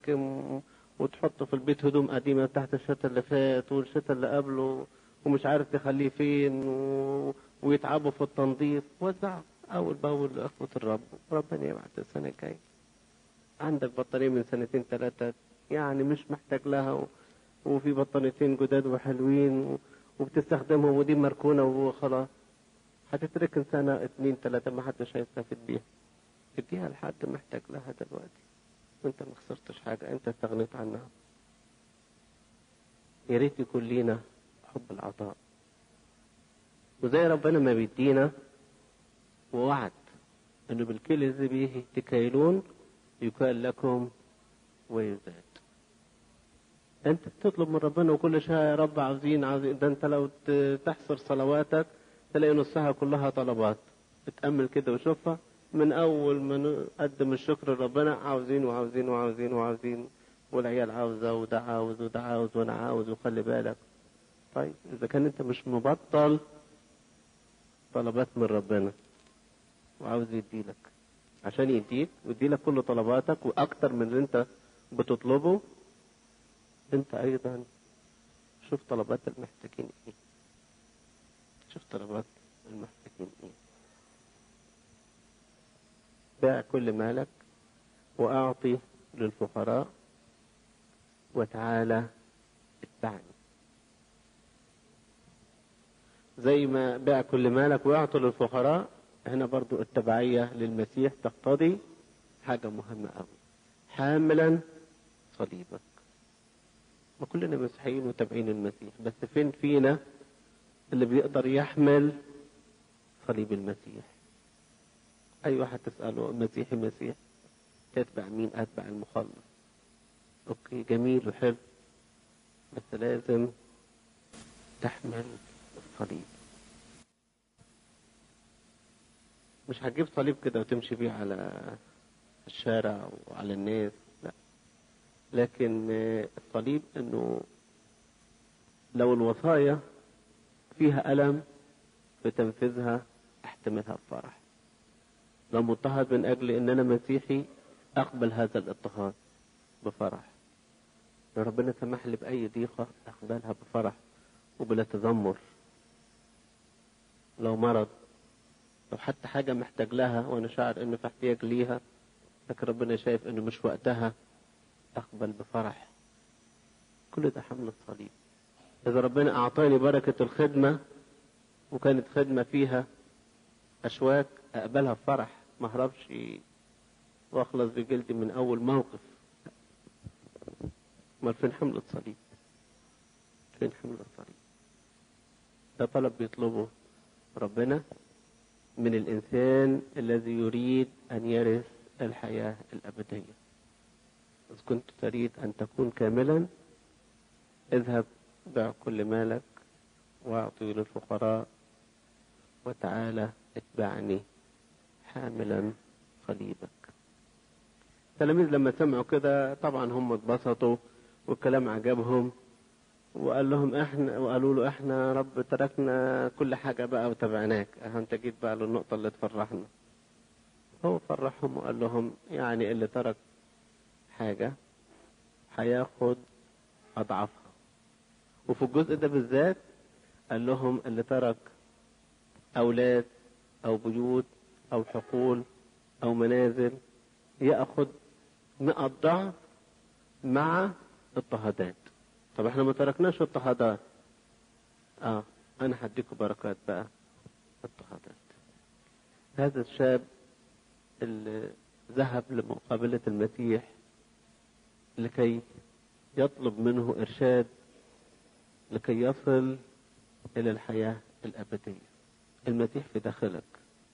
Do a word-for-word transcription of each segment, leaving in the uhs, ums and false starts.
كم وتحطه في البيت هدوم قديمة تحت الشتاء اللي فات والشتاء اللي قبله ومش عارف تخليه فين و... ويتعبوا في التنظيف. وزع أول بأول لأخوة الرب، ربنا يبعت السنة الجاية. عندك بطارية من سنتين ثلاثة يعني مش محتاج لها و... وفي بطانيتين جداد وحلوين و... وبتستخدمهم ودي مركونة وخلاص، هتتركن سنة اتنين تلاتة ما حدش هيستفيد بيها. اديها لحد محتاج لها دلوقتي وانت ما خسرتش حاجة، انت استغنيت عنها. يا ريت يكون لينا حب العطاء، وزي ربنا ما بيدينا ووعد انه بالكيل الذي به تكيلون يكال لكم ويزاد. انت بتطلب من ربنا وكل شيء يا رب عاوزين عاوزين، ده انت لو تحصر صلواتك تلاقي نصها كلها طلبات. اتأمل كده وشوفها من اول ما نقدم الشكر لربنا عاوزين وعاوزين وعاوزين وعاوزين، والعيال عاوزة وده عاوز وده عاوز وانا عاوز وخلي بالك. طيب اذا كان انت مش مبطل طلبات من ربنا وعاوز يديلك عشان يديك ويديلك كل طلباتك واكتر من اللي انت بتطلبه، انت ايضا شوف طلبات المحتاجين ايه، شوف طلبات المحتاجين ايه. باع كل مالك واعطي للفقراء وتعالى اتبعني. زي ما باع كل مالك واعطي للفقراء، هنا برضو التبعية للمسيح تقتضي حاجة مهمة قوي، حاملا صليبك. ما كلنا مسيحيين وتابعين المسيح، بس فين فينا اللي بيقدر يحمل صليب المسيح؟ اي واحد تسأله مسيحي مسيح تتبع مين؟ اتبع المخلص. اوكي جميل وحلو، بس لازم تحمل الصليب. مش هتجيب صليب كده وتمشي بيه على الشارع وعلى الناس، لا. لكن الصليب انه لو الوصايا فيها ألم بتنفذها احتملها بفرح. لو مضطهد من اجل ان انا مسيحي اقبل هذا الاضطهاد بفرح. لو ربنا سمح لي باي ضيقة اقبلها بفرح وبلا تذمر. لو مرض، لو حتى حاجة محتاج لها وانا شاعر انه في احتياج ليها لكن ربنا شايف انه مش وقتها، اقبل بفرح. كل ده حمل الصليب. اذا ربنا اعطاني بركة الخدمة وكانت خدمة فيها اشواك اقبلها بفرح، ما اهربش واخلص بجلدي من اول موقف. ما فين حمل الصليب؟ فين حمل الصليب؟ ده طلب بيطلبه ربنا من الانسان الذي يريد ان يرث الحياة الابدية. إذ كنت تريد ان تكون كاملا اذهب بيع كل مالك واعطي للفقراء وتعالى اتبعني حاملا صليبك. التلاميذ لما سمعوا كده طبعا هم اتبسطوا والكلام عجبهم، وقال لهم احنا وقالوا له احنا رب تركنا كل حاجة بقى وتبعناك. اه انت جيت بقى للنقطة اللي تفرحنا. هو فرحهم وقال لهم يعني اللي ترك حاجة هياخد اضعافها. وفي الجزء ده بالذات قال لهم اللي ترك اولاد او بيوت او حقول او منازل ياخد مئة ضعف مع اضطهادات. طب احنا ما تركناش اضطهادات، اه انا هديكم بركات بقى اضطهادات. هذا الشاب اللي ذهب لمقابلة المسيح لكي يطلب منه ارشاد لكي يصل الى الحياة الابدية. المسيح في داخلك،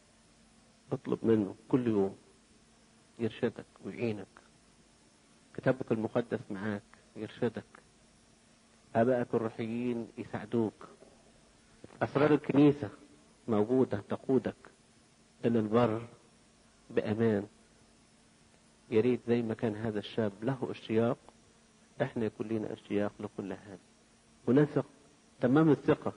اطلب منه كل يوم يرشدك ويعينك. كتابك المقدس معاك يرشدك. آبائك الروحيين يساعدوك. أسرار الكنيسة موجودة تقودك إلى البر بأمان. يا ريت زي ما كان هذا الشاب له اشتياق احنا يكون لنا اشتياق لكل هذا، ونثق تمام الثقة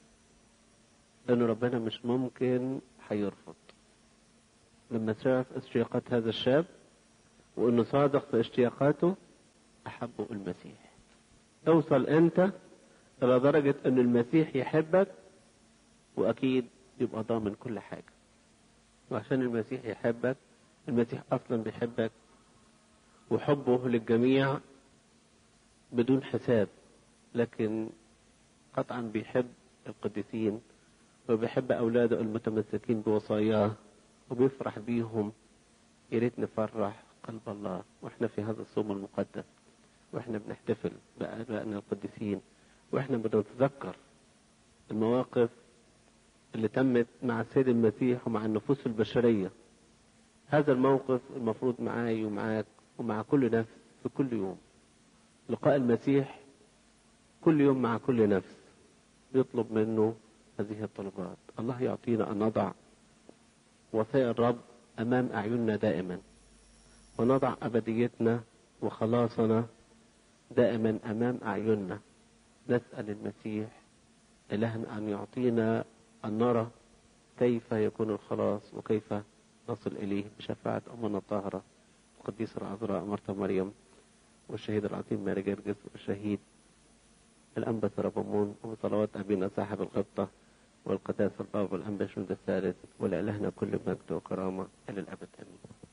إن ربنا مش ممكن هيرفض. لما شاف اشتياقات هذا الشاب وإنه صادق في اشتياقاته أحبه المسيح. اوصل أنت إلى درجة أن المسيح يحبك، وأكيد يبقى ضامن كل حاجة. وعشان المسيح يحبك، المسيح أصلا بيحبك، وحبه للجميع بدون حساب، لكن قطعا بيحب القديسين وبيحب أولاده المتمسكين بوصاياه وبيفرح بيهم. يا ريت نفرح قلب الله واحنا في هذا الصوم المقدس، واحنا بنحتفل بآبائنا القديسين، واحنا بنتذكر المواقف اللي تمت مع السيد المسيح ومع النفوس البشرية. هذا الموقف المفروض معاي ومعاك ومع كل نفس في كل يوم. لقاء المسيح كل يوم مع كل نفس يطلب منه هذه الطلبات. الله يعطينا أن نضع وصايا الرب أمام أعيننا دائما، ونضع أبديتنا وخلاصنا دائما أمام أعيننا. نسأل المسيح إلهنا أن يعطينا أن نرى كيف يكون الخلاص وكيف نصل إليه بشفاعة أمنا الطاهرة القديسة العذراء مرتا مريم، والشهيد العظيم ماري جرجس، والشهيد الأنبا سربمون، وبصلوات أبينا صاحب الغبطة والقداسة البابا والأنبا شنود الثالث، ولإلهنا كل مجد وكرامة إلى الأبد آمين.